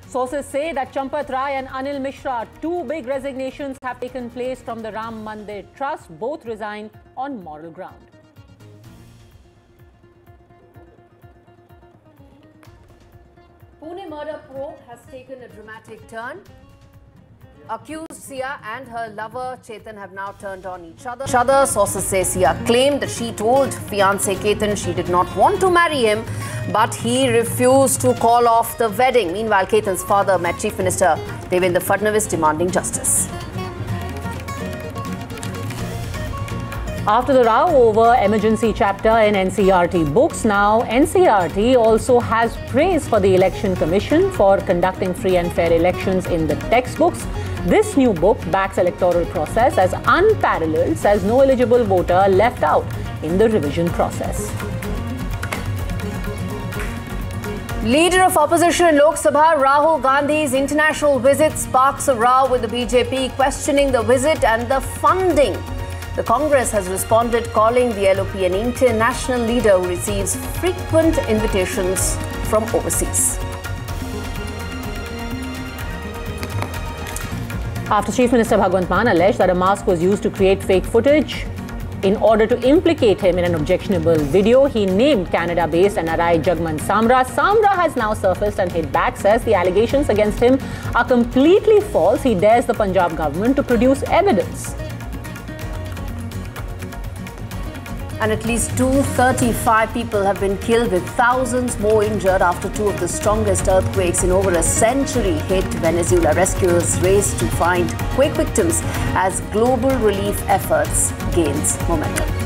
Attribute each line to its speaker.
Speaker 1: Sources say that Champat Rai and Anil Mishra, two big resignations have taken place from the Ram Mandir Trust. Both resign on moral ground.
Speaker 2: Pune murder probe has taken a dramatic turn. Accused Sia and her lover Chetan have now turned on each other. Sources say Sia claimed that she told fiancé Ketan she did not want to marry him, but he refused to call off the wedding. Meanwhile, Ketan's father met Chief Minister Devendra Fadnavis demanding justice.
Speaker 1: After the row over emergency chapter in NCERT books, now NCERT also has praise for the Election Commission for conducting free and fair elections in the textbooks. This new book backs electoral process as unparalleled, says no eligible voter left out in the revision process.
Speaker 2: Leader of opposition in Lok Sabha, Rahul Gandhi's international visit sparks a row with the BJP, questioning the visit and the funding. The Congress has responded, calling the LOP an international leader who receives frequent invitations from overseas.
Speaker 1: After Chief Minister Bhagwant Mann alleged that a mask was used to create fake footage in order to implicate him in an objectionable video, he named Canada-based NRI Jagman Samra. Samra has now surfaced and hit back, says the allegations against him are completely false. He dares the Punjab government to produce evidence.
Speaker 2: And at least 235 people have been killed, with thousands more injured after two of the strongest earthquakes in over a century hit Venezuela. Rescuers race to find quake victims as global relief efforts gains momentum.